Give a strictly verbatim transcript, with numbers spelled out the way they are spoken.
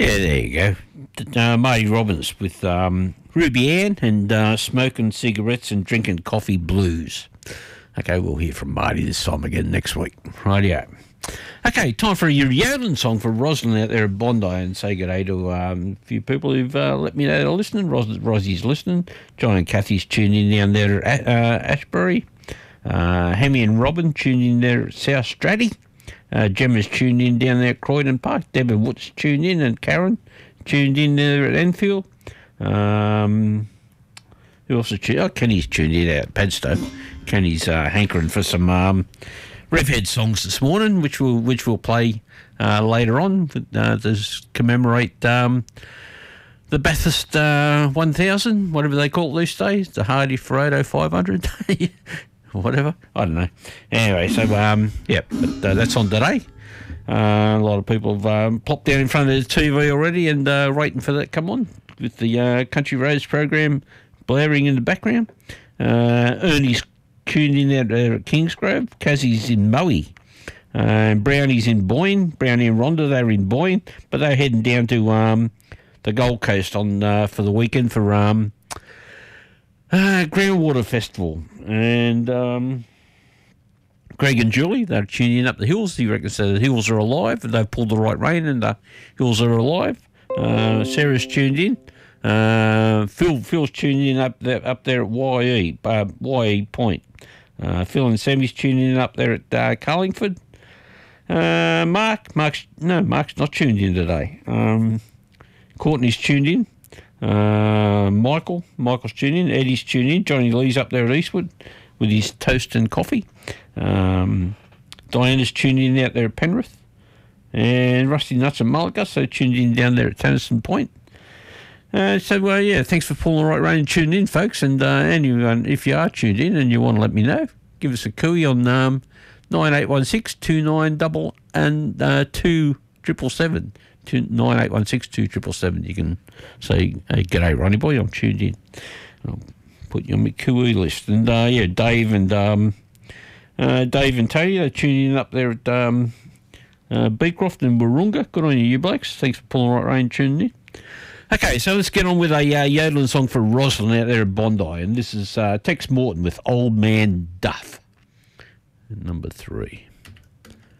Yeah, there you go. Uh, Marty Robbins with um, Ruby Ann and uh, smoking cigarettes and drinking coffee blues. Okay, we'll hear from Marty this time again next week. Rightio. Okay, time for a yodeling song for Rosalind out there at Bondi, and say good day to um, a few people who've uh, let me know they're listening. Ros- Rossie's listening. John and Kathy's tuned in down there at uh, Ashbury. Uh, Hammy and Robin tuned in there at South Stratty. Uh, Gemma's tuned in down there at Croydon Park. Deborah Wood's tuned in, and Karen tuned in there at Enfield. Um, who else is tuned in? Oh, Kenny's tuned in out at Padstow. Kenny's uh, hankering for some um, Revhead songs this morning, which we'll, which we'll play uh, later on uh, to commemorate um, the Bathurst uh, one thousand, whatever they call it these days, the Hardy Ferodo five hundred. Whatever, I don't know. Anyway, so um, yeah, but uh, that's on today. Uh, a lot of people have um, plopped down in front of the T V already and uh, waiting for that to come on with the uh, Country Roads program blaring in the background. Uh, Ernie's tuned in out there at Kingsgrove. Cassie's in Moe. Uh, Brownie's in Boyne. Brownie and Rhonda, they're in Boyne, but they're heading down to um, the Gold Coast on uh, for the weekend for um, uh, Groundwater Festival. And um, Greg and Julie, they're tuning up the hills. He reckons the hills are alive. They've pulled the right rein and the hills are alive. Uh, Sarah's tuned in. Uh, Phil Phil's tuning in up there up there at Y E uh, Y E Point. Uh, Phil and Sammy's tuning in up there at uh, Carlingford. Uh, Mark Mark's no Mark's not tuned in today. Um, Courtney's tuned in. Uh, Michael, Michael's tuning in. Eddie's tuning in. Johnny Lee's up there at Eastwood with his toast and coffee. Um, Diana's tuning in out there at Penrith. And Rusty Nuts and Mulliga, so tuned in down there at Tennyson Point. Uh, so, uh, yeah, thanks for pulling the right rein and tuning in, folks. And uh, anyone, if you are tuned in and you want to let me know, give us a cooey on um, nine eight one six, two nine double and uh, two triple seven. nine eight one six, two triple seven. You can say, hey, g'day, Ronnie boy, I'm tuned in. I'll put you on my cooey list. And, uh, yeah, Dave and um, uh, Dave and Tony, they're tuning in up there at um, uh, Beecroft and Warunga. Good on you, you blokes. Thanks for pulling the right rein and tuning in. Okay, so let's get on with a uh, yodeling song for Rosalind out there at Bondi. And this is uh, Tex Morton with Old Man Duff, number three.